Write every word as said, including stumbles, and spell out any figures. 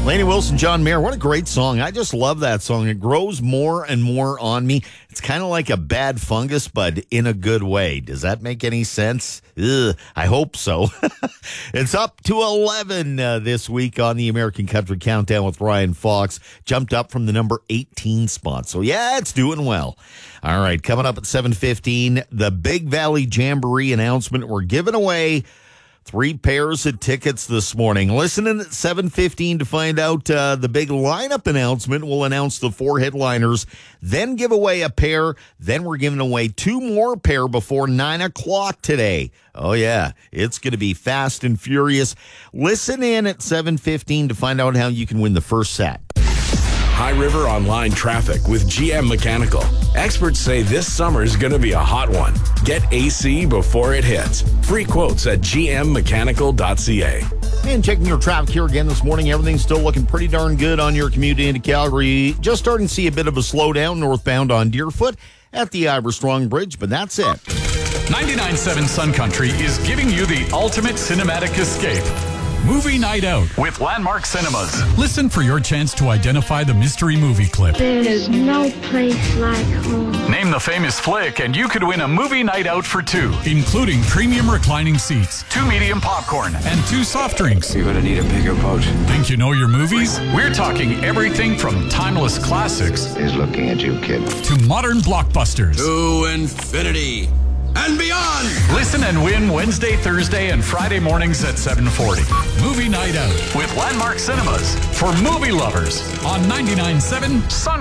Lainey Wilson, John Mayer, what a great song. I just love that song. It grows more and more on me. It's kind of like a bad fungus, but in a good way. Does that make any sense? Ugh, I hope so. It's up to eleven uh, this week on the American Country Countdown with Ryan Fox. Jumped up from the number eighteen spot. So, yeah, it's doing well. All right, coming up at seven fifteen, the Big Valley Jamboree announcement. We're giving away three pairs of tickets this morning. Listening at seven fifteen to find out uh, the big lineup announcement. We'll announce the four headliners, then give away a pair. Then we're giving away two more pair before nine o'clock today. Oh, yeah, it's going to be fast and furious. Listen in at seven fifteen to find out how you can win the first set. High River Online traffic with G M Mechanical. Experts say this summer is going to be a hot one. Get A C before it hits. Free quotes at g m mechanical dot c a. And checking your traffic here again this morning, everything's still looking pretty darn good on your commute into Calgary. Just starting to see a bit of a slowdown northbound on Deerfoot at the Ivor Strong Bridge, but that's it. ninety-nine point seven Sun Country is giving you the ultimate cinematic escape. Movie Night Out with Landmark Cinemas. Listen for your chance to identify the mystery movie clip. There's no place like home. Name the famous flick and you could win a movie night out for two, including premium reclining seats, two medium popcorn, and two soft drinks. You're gonna need a bigger boat. Think you know your movies? We're talking everything from timeless classics He's looking at you, kid. to modern blockbusters. To infinity and beyond. Listen and win Wednesday, Thursday, and Friday mornings at seven forty. Movie Night Out with Landmark Cinemas for movie lovers on ninety-nine point seven Sun